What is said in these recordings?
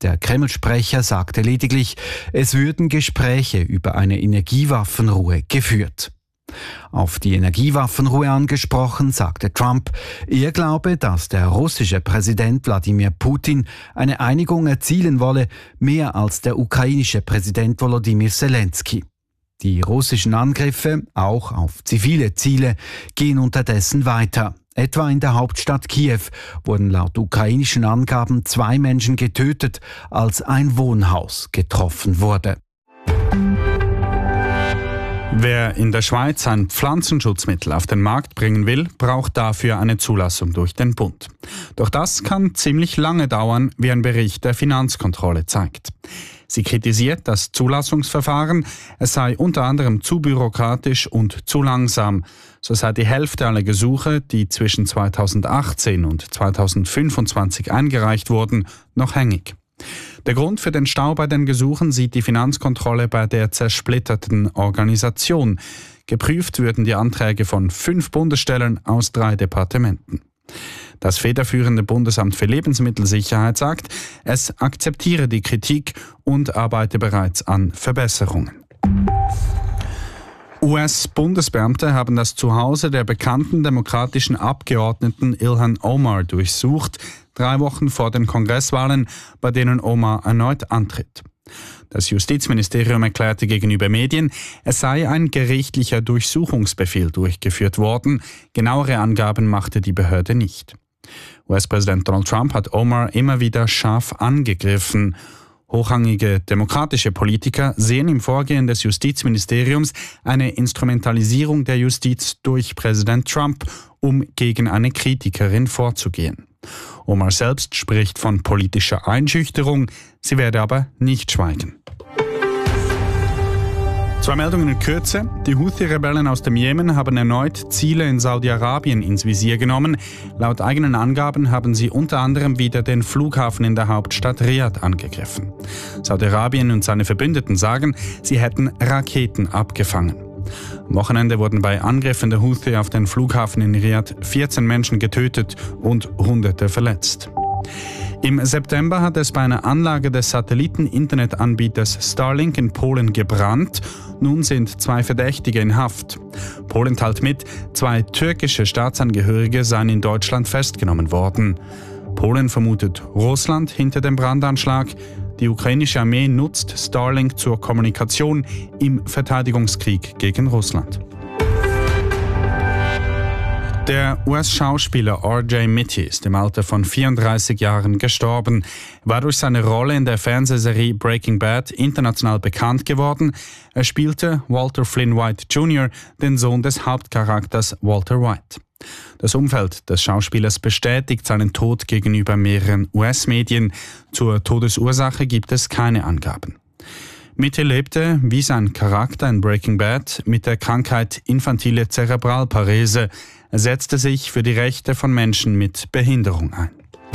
Der Kreml-Sprecher sagte lediglich, es würden Gespräche über eine Energiewaffenruhe geführt. Auf die Energiewaffenruhe angesprochen, sagte Trump, er glaube, dass der russische Präsident Wladimir Putin eine Einigung erzielen wolle, mehr als der ukrainische Präsident Volodymyr Zelensky. Die russischen Angriffe, auch auf zivile Ziele, gehen unterdessen weiter. Etwa in der Hauptstadt Kiew wurden laut ukrainischen Angaben 2 Menschen getötet, als ein Wohnhaus getroffen wurde. Wer in der Schweiz ein Pflanzenschutzmittel auf den Markt bringen will, braucht dafür eine Zulassung durch den Bund. Doch das kann ziemlich lange dauern, wie ein Bericht der Finanzkontrolle zeigt. Sie kritisiert das Zulassungsverfahren, es sei unter anderem zu bürokratisch und zu langsam. So sei die Hälfte aller Gesuche, die zwischen 2018 und 2025 eingereicht wurden, noch hängig. Der Grund für den Stau bei den Gesuchen sieht die Finanzkontrolle bei der zersplitterten Organisation. Geprüft würden die Anträge von 5 Bundesstellen aus 3 Departementen. Das federführende Bundesamt für Lebensmittelsicherheit sagt, es akzeptiere die Kritik und arbeite bereits an Verbesserungen. US-Bundesbeamte haben das Zuhause der bekannten demokratischen Abgeordneten Ilhan Omar durchsucht, 3 Wochen vor den Kongresswahlen, bei denen Omar erneut antritt. Das Justizministerium erklärte gegenüber Medien, es sei ein gerichtlicher Durchsuchungsbefehl durchgeführt worden. Genauere Angaben machte die Behörde nicht. US-Präsident Donald Trump hat Omar immer wieder scharf angegriffen. Hochrangige demokratische Politiker sehen im Vorgehen des Justizministeriums eine Instrumentalisierung der Justiz durch Präsident Trump, um gegen eine Kritikerin vorzugehen. Omar selbst spricht von politischer Einschüchterung, sie werde aber nicht schweigen. 2 Meldungen in Kürze. Die Houthi-Rebellen aus dem Jemen haben erneut Ziele in Saudi-Arabien ins Visier genommen. Laut eigenen Angaben haben sie unter anderem wieder den Flughafen in der Hauptstadt Riad angegriffen. Saudi-Arabien und seine Verbündeten sagen, sie hätten Raketen abgefangen. Am Wochenende wurden bei Angriffen der Houthi auf den Flughafen in Riad 14 Menschen getötet und Hunderte verletzt. Im September hat es bei einer Anlage des Satelliten-Internetanbieters Starlink in Polen gebrannt. Nun sind 2 Verdächtige in Haft. Polen teilt mit, 2 türkische Staatsangehörige seien in Deutschland festgenommen worden. Polen vermutet Russland hinter dem Brandanschlag. Die ukrainische Armee nutzt Starlink zur Kommunikation im Verteidigungskrieg gegen Russland. Der US-Schauspieler R.J. Mitte ist im Alter von 34 Jahren gestorben. Er war durch seine Rolle in der Fernsehserie Breaking Bad international bekannt geworden. Er spielte Walter Flynn White Jr., den Sohn des Hauptcharakters Walter White. Das Umfeld des Schauspielers bestätigt seinen Tod gegenüber mehreren US-Medien. Zur Todesursache gibt es keine Angaben. Mitte lebte, wie sein Charakter in Breaking Bad, mit der Krankheit infantile Zerebralparese. Er setzte sich für die Rechte von Menschen mit Behinderung ein.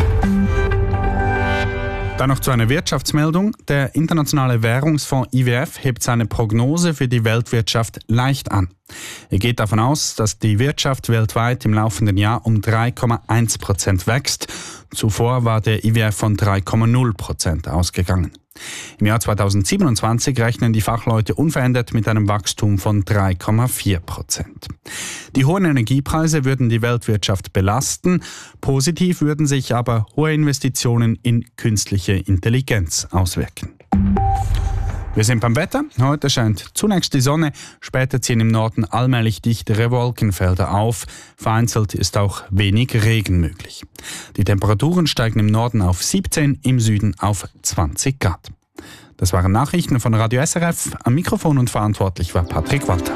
Dann noch zu einer Wirtschaftsmeldung. Der Internationale Währungsfonds IWF hebt seine Prognose für die Weltwirtschaft leicht an. Er geht davon aus, dass die Wirtschaft weltweit im laufenden Jahr um 3,1% wächst. Zuvor war der IWF von 3,0% ausgegangen. Im Jahr 2027 rechnen die Fachleute unverändert mit einem Wachstum von 3,4%. Die hohen Energiepreise würden die Weltwirtschaft belasten. Positiv würden sich aber hohe Investitionen in künstliche Intelligenz auswirken. Wir sind beim Wetter. Heute scheint zunächst die Sonne, später ziehen im Norden allmählich dichtere Wolkenfelder auf. Vereinzelt ist auch wenig Regen möglich. Die Temperaturen steigen im Norden auf 17, im Süden auf 20 Grad. Das waren Nachrichten von Radio SRF. Am Mikrofon und verantwortlich war Patrick Walter.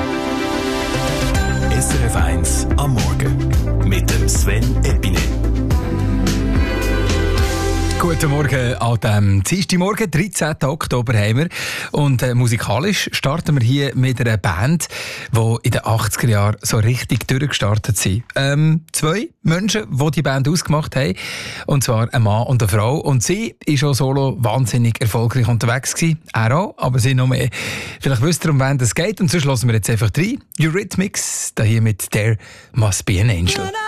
SRF 1 am Morgen mit dem Sven Epine. Guten Morgen an diesem Dienstagmorgen, 13. Oktober haben wir. Und musikalisch starten wir hier mit einer Band, die in den 80er Jahren so richtig durchgestartet sind. 2 Menschen, die die Band ausgemacht haben. Und zwar ein Mann und eine Frau. Und sie war schon solo wahnsinnig erfolgreich unterwegs gewesen. Er auch, aber sie noch mehr. Vielleicht wisst ihr, um wen es geht. Und sonst hören wir jetzt einfach rein. Eurythmics, da hier mit There Must Be an Angel.